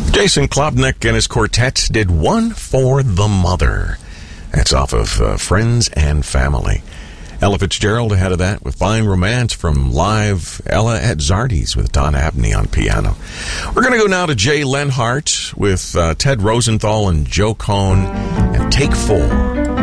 Jason Klobnik and his quartet did One for the Mother. That's off of Friends and Family. Ella Fitzgerald ahead of that with Fine Romance from live Ella at Zardy's with Don Abney on piano. We're going to go now to Jay Lenhart with Ted Rosenthal and Joe Cohn and Take 4.